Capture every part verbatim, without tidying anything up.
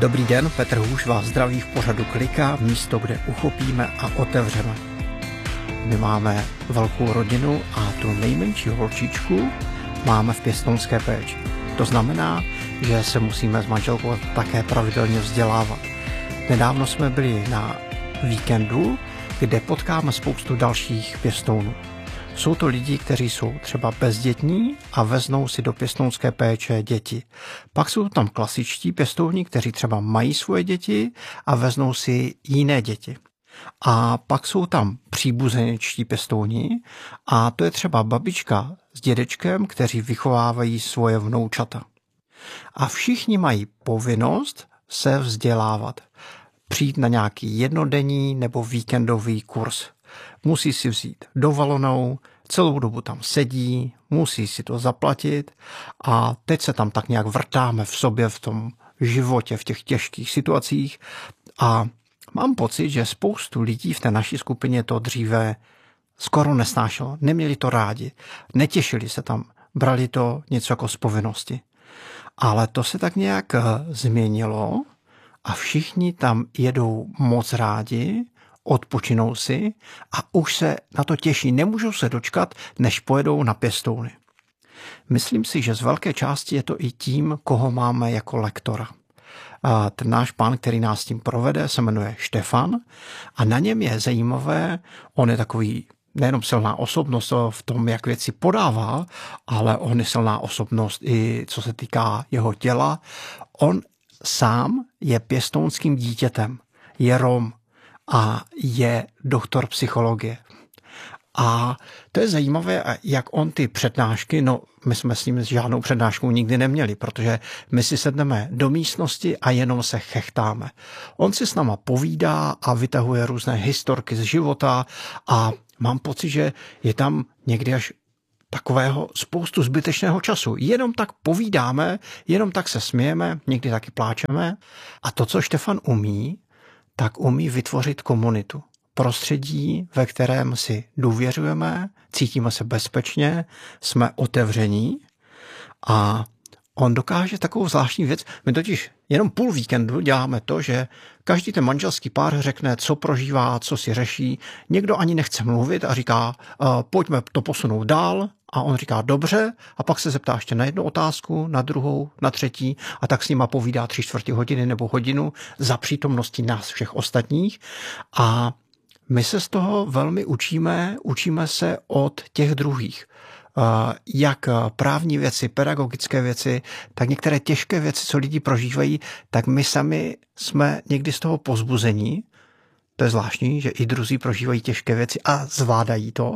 Dobrý den, Petr Hůš vás zdraví v pořadu Klika, místo, kde uchopíme a otevřeme. My máme velkou rodinu a tu nejmenší holčičku máme v pěstounské péči. To znamená, že se musíme s manželkou také pravidelně vzdělávat. Nedávno jsme byli na víkendu, kde potkáme spoustu dalších pěstounů. Jsou to lidi, kteří jsou třeba bezdětní a veznou si do pěstounské péče děti. Pak jsou tam klasičtí pěstouni, kteří třeba mají svoje děti a veznou si jiné děti. A pak jsou tam příbuzenečtí pěstouni a to je třeba babička s dědečkem, kteří vychovávají svoje vnoučata. A všichni mají povinnost se vzdělávat. Přijít na nějaký jednodenní nebo víkendový kurz. Musí si vzít dovalenou, celou dobu tam sedí, musí si to zaplatit a teď se tam tak nějak vrtáme v sobě v tom životě, v těch těžkých situacích a mám pocit, že spoustu lidí v té naší skupině to dříve skoro nesnášelo, neměli to rádi, netěšili se tam, brali to něco jako z povinnosti. Ale to se tak nějak změnilo a všichni tam jedou moc rádi, odpočinou si a už se na to těší. Nemůžou se dočkat, než pojedou na pěstouny. Myslím si, že z velké části je to i tím, koho máme jako lektora. A ten náš pán, který nás tím provede, se jmenuje Štefan a na něm je zajímavé, on je takový nejenom silná osobnost v tom, jak věci podává, ale on je silná osobnost i co se týká jeho těla. On sám je pěstounským dítětem, je Rom a je doktor psychologie. A to je zajímavé, jak on ty přednášky, no my jsme s ním žádnou přednášku nikdy neměli, protože my si sedneme do místnosti a jenom se chechtáme. On si s náma povídá a vytahuje různé historky z života a mám pocit, že je tam někdy až takového spoustu zbytečného času. Jenom tak povídáme, jenom tak se smějeme, někdy taky pláčeme. A to, co Štefan umí, tak umí vytvořit komunitu. Prostředí, ve kterém si důvěřujeme, cítíme se bezpečně, jsme otevření a on dokáže takovou zvláštní věc. My totiž jenom půl víkendu děláme to, že každý ten manželský pár řekne, co prožívá, co si řeší. Někdo ani nechce mluvit a říká, pojďme to posunout dál. A on říká dobře a pak se zeptá ještě na jednu otázku, na druhou, na třetí a tak s nima povídá tři čtvrtě hodiny nebo hodinu za přítomností nás všech ostatních. A my se z toho velmi učíme, učíme se od těch druhých. Jak právní věci, pedagogické věci, tak některé těžké věci, co lidi prožívají, tak my sami jsme někdy z toho pozbuzení. To je zvláštní, že i druzí prožívají těžké věci a zvládají to.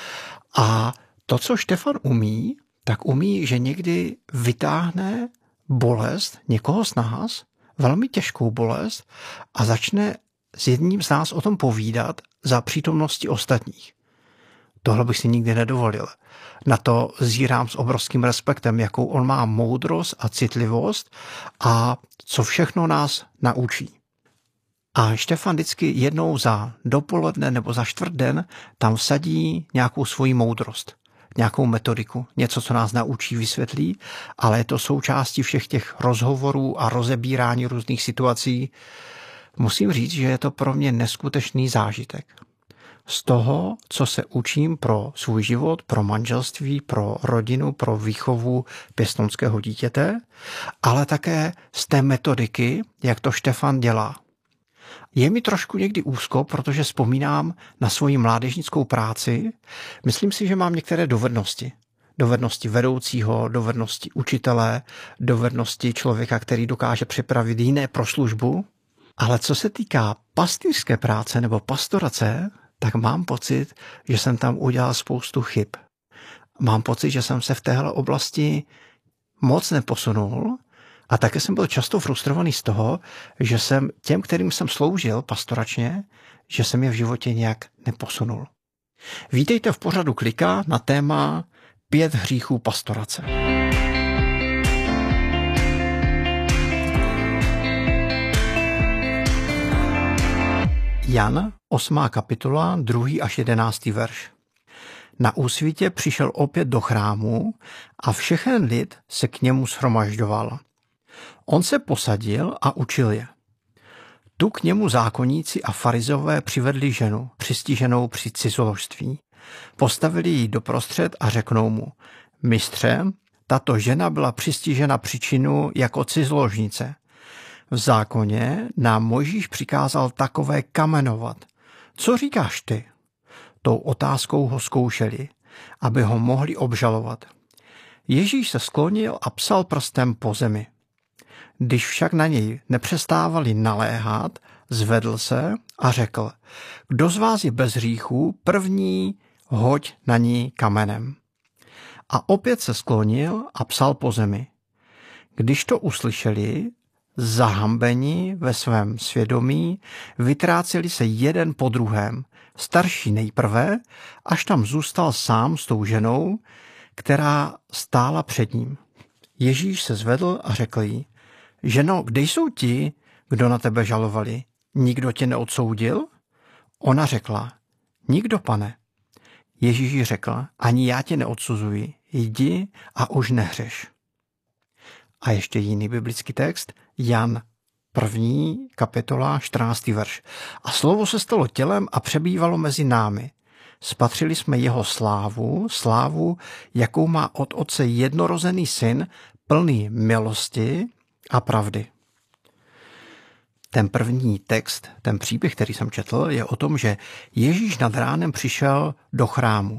A to, co Štefan umí, tak umí, že někdy vytáhne bolest někoho z nás, velmi těžkou bolest a začne s jedním z nás o tom povídat za přítomnosti ostatních. Tohle bych si nikdy nedovolil. Na to zírám s obrovským respektem, jakou on má moudrost a citlivost a co všechno nás naučí. A Štefan vždycky jednou za dopoledne nebo za čtvrt den tam vsadí nějakou svoji moudrost, nějakou metodiku, něco, co nás naučí, vysvětlí, ale je to součástí všech těch rozhovorů a rozebírání různých situací. Musím říct, že je to pro mě neskutečný zážitek. Z toho, co se učím pro svůj život, pro manželství, pro rodinu, pro výchovu pěstounského dítěte, ale také z té metodiky, jak to Štefan dělá. Je mi trošku někdy úzko, protože vzpomínám na svoji mládežnickou práci. Myslím si, že mám některé dovednosti. Dovednosti vedoucího, dovednosti učitele, dovednosti člověka, který dokáže připravit jiné pro službu. Ale co se týká pastýřské práce nebo pastorace, tak mám pocit, že jsem tam udělal spoustu chyb. Mám pocit, že jsem se v téhle oblasti moc neposunul a také jsem byl často frustrovaný z toho, že jsem těm, kterým jsem sloužil pastoračně, že jsem je v životě nějak neposunul. Vítejte v pořadu Klika na téma pět hříchů pastorace. Jan, osmá kapitola, druhý až jedenáctý verš. Na úsvitě přišel opět do chrámu a všechen lid se k němu shromažďoval. On se posadil a učil je. Tu k němu zákonníci a farizové přivedli ženu, přistiženou při cizoložství. Postavili ji doprostřed a řeknou mu: Mistře, tato žena byla přistižena při činu jako cizoložnice. V zákoně nám Mojžíš přikázal takové kamenovat. Co říkáš ty? Tou otázkou ho zkoušeli, aby ho mohli obžalovat. Ježíš se sklonil a psal prstem po zemi. Když však na něj nepřestávali naléhat, zvedl se a řekl: Kdo z vás je bez hříchu, první hoď na ní kamenem. A opět se sklonil a psal po zemi. Když to uslyšeli, zahambeni ve svém svědomí, vytráceli se jeden po druhém, starší nejprve, až tam zůstal sám s tou ženou, která stála před ním. Ježíš se zvedl a řekl jí: Ženo, kde jsou ti, kdo na tebe žalovali? Nikdo tě neodsoudil? Ona řekla: Nikdo, pane. Ježíš řekl: Ani já tě neodsuzuji, jdi a už nehřeš. A ještě jiný biblický text, Jan první kapitola, čtrnáctý verš. A slovo se stalo tělem a přebývalo mezi námi. Spatřili jsme jeho slávu, slávu, jakou má od otce jednorozený syn, plný milosti a pravdy. Ten první text, ten příběh, který jsem četl, je o tom, že Ježíš nad ránem přišel do chrámu.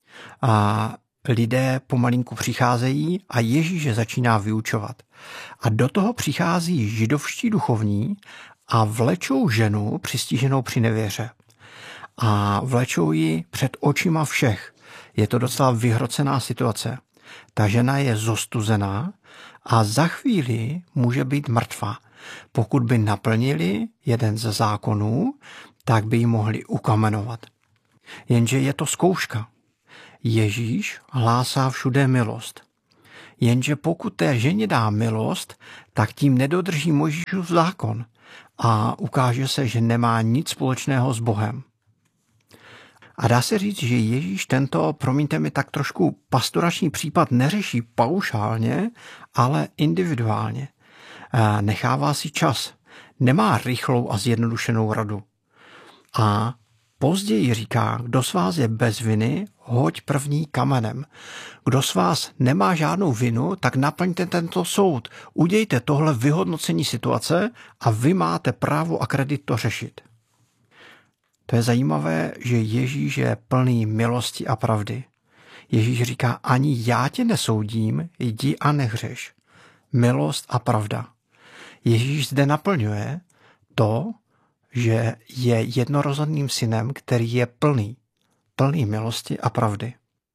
A lidé pomalinku přicházejí a Ježíš je začíná vyučovat. A do toho přichází židovští duchovní a vlečou ženu přistiženou při nevěře. A vlečou ji před očima všech. Je to docela vyhrocená situace. Ta žena je zostuzená a za chvíli může být mrtvá. Pokud by naplnili jeden ze zákonů, tak by ji mohli ukamenovat. Jenže je to zkouška. Ježíš hlásá všude milost. Jenže pokud té ženě dá milost, tak tím nedodrží Mojžíšův zákon a ukáže se, že nemá nic společného s Bohem. A dá se říct, že Ježíš tento, promiňte mi, tak trošku pastorační případ neřeší paušálně, ale individuálně. Nechává si čas. Nemá rychlou a zjednodušenou radu. A později říká: Kdo z vás je bez viny, hoď první kamenem. Kdo z vás nemá žádnou vinu, tak naplňte tento soud. Udějte tohle vyhodnocení situace a vy máte právo a kredit to řešit. To je zajímavé, že Ježíš je plný milosti a pravdy. Ježíš říká: Ani já tě nesoudím, jdi a nehřeš. Milost a pravda. Ježíš zde naplňuje to, že je jednorozeným synem, který je plný, plný milosti a pravdy.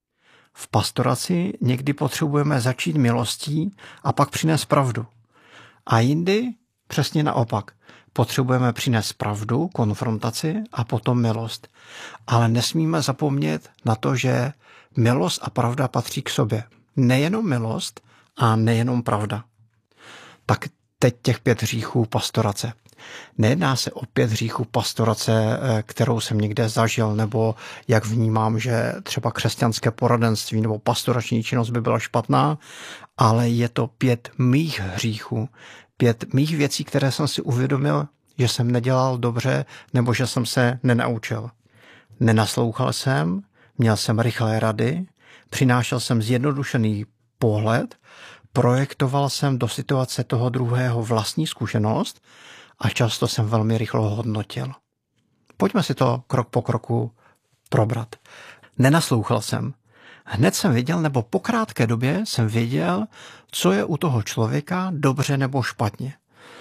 V pastoraci někdy potřebujeme začít milostí a pak přinést pravdu. A jindy přesně naopak. Potřebujeme přinést pravdu, konfrontaci a potom milost. Ale nesmíme zapomnět na to, že milost a pravda patří k sobě. Nejenom milost a nejenom pravda. Tak teď těch pět hříchů pastorace. Nejedná se o pět hříchů pastorace, kterou jsem někde zažil, nebo jak vnímám, že třeba křesťanské poradenství nebo pastorační činnost by byla špatná, ale je to pět mých hříchů, pět mých věcí, které jsem si uvědomil, že jsem nedělal dobře, nebo že jsem se nenaučil. Nenaslouchal jsem, měl jsem rychlé rady, přinášel jsem zjednodušený pohled, projektoval jsem do situace toho druhého vlastní zkušenost a často jsem velmi rychle hodnotil. Pojďme si to krok po kroku probrat. Nenaslouchal jsem. Hned jsem věděl, nebo po krátké době jsem věděl, co je u toho člověka dobře nebo špatně.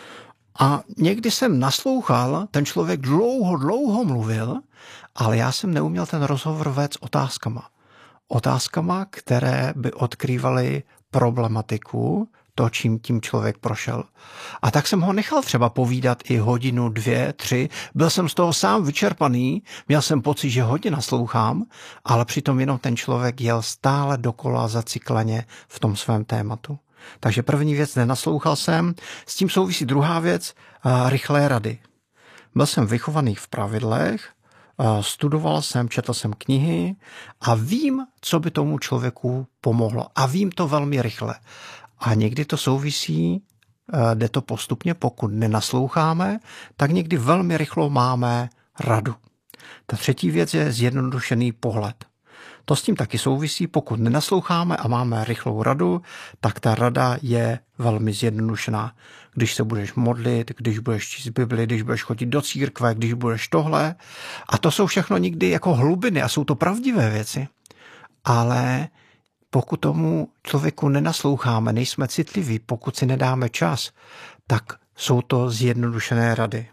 A někdy jsem naslouchal, ten člověk dlouho, dlouho mluvil, ale já jsem neuměl ten rozhovor vést otázkama. Otázkama, které by odkrývaly problematiku, to, čím tím člověk prošel. A tak jsem ho nechal třeba povídat i hodinu, dvě, tři. Byl jsem z toho sám vyčerpaný, měl jsem pocit, že hodně naslouchám, ale přitom jenom ten člověk jel stále dokola zacykleně v tom svém tématu. Takže první věc, nenaslouchal jsem. S tím souvisí druhá věc, rychlé rady. Byl jsem vychovaný v pravidlech, studoval jsem, četl jsem knihy a vím, co by tomu člověku pomohlo. A vím to velmi rychle. A někdy to souvisí jde to postupně, pokud nenasloucháme, tak někdy velmi rychlo máme radu. Ta třetí věc je zjednodušený pohled. To s tím taky souvisí, pokud nenasloucháme a máme rychlou radu, tak ta rada je velmi zjednodušená. Když se budeš modlit, když budeš číst Bibli, když budeš chodit do církve, když budeš tohle. A to jsou všechno někdy jako hlubiny a jsou to pravdivé věci. Ale pokud tomu člověku nenasloucháme, nejsme citliví, pokud si nedáme čas, tak jsou to zjednodušené rady.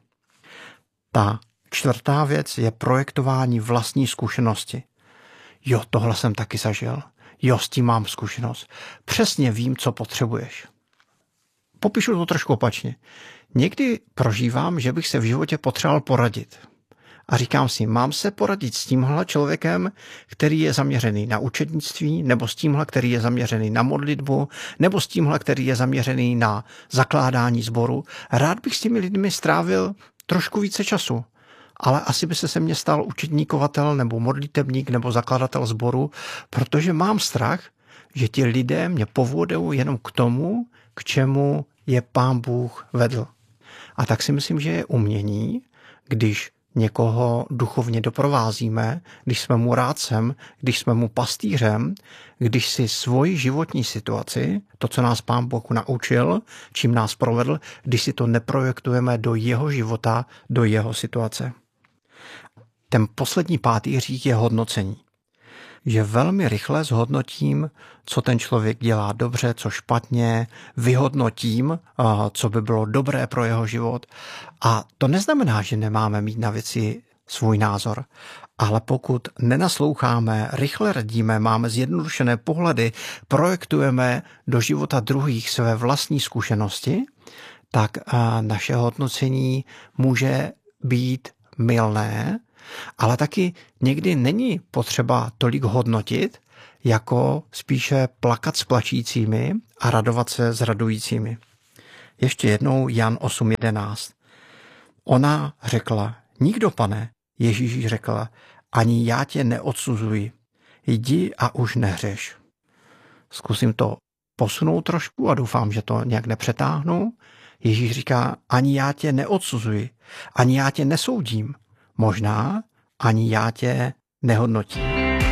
Ta čtvrtá věc je projektování vlastní zkušenosti. Jo, tohle jsem taky zažil. Jo, s tím mám zkušenost. Přesně vím, co potřebuješ. Popíšu to trošku opačně. Někdy prožívám, že bych se v životě potřeboval poradit. A říkám si, mám se poradit s tímhle člověkem, který je zaměřený na učednictví, nebo s tímhle, který je zaměřený na modlitbu, nebo s tímhle, který je zaměřený na zakládání sboru. Rád bych s těmi lidmi strávil trošku více času. Ale asi by se se mně stal učedníkovatel nebo modlitebník nebo zakladatel sboru, protože mám strach, že ti lidé mě povedou jenom k tomu, k čemu je Pán Bůh vedl. A tak si myslím, že je umění, když někoho duchovně doprovázíme, když jsme mu rádcem, když jsme mu pastýřem, když si svoji životní situaci, to, co nás Pán Bůh naučil, čím nás provedl, když si to neprojektujeme do jeho života, do jeho situace. Ten poslední pátý hřích je hodnocení. Že velmi rychle zhodnotím, co ten člověk dělá dobře, co špatně, vyhodnotím, co by bylo dobré pro jeho život. A to neznamená, že nemáme mít na věci svůj názor. Ale pokud nenasloucháme, rychle radíme, máme zjednodušené pohledy, projektujeme do života druhých své vlastní zkušenosti, tak naše hodnocení může být mylné, ale taky někdy není potřeba tolik hodnotit, jako spíše plakat s plačícími a radovat se s radujícími. Ještě jednou Jan osm jedenáct. Ona řekla, nikdo, pane, Ježíš řekl, ani já tě neodsuzuji, jdi a už nehřeš. Zkusím to posunout trošku a doufám, že to nějak nepřetáhnu. Ježíš říká, ani já tě neodsuzuji, ani já tě nesoudím, možná ani já tě nehodnotím.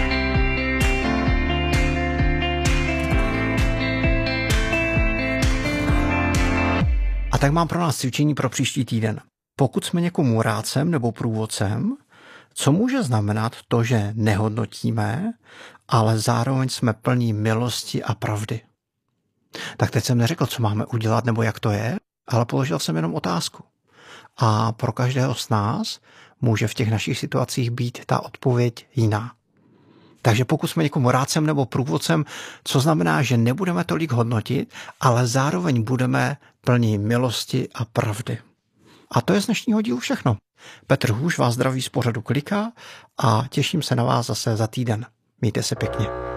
A tak mám pro nás cvičení pro příští týden. Pokud jsme někomu rádcem nebo průvodcem, co může znamenat to, že nehodnotíme, ale zároveň jsme plní milosti a pravdy. Tak teď jsem neřekl, co máme udělat nebo jak to je, ale položil jsem jenom otázku. A pro každého z nás může v těch našich situacích být ta odpověď jiná. Takže pokud jsme někomu rádcem nebo průvodcem, co znamená, že nebudeme tolik hodnotit, ale zároveň budeme plní milosti a pravdy. A to je z dnešního dílu všechno. Petr Hůš vás zdraví z pořadu Klika a těším se na vás zase za týden. Mějte se pěkně.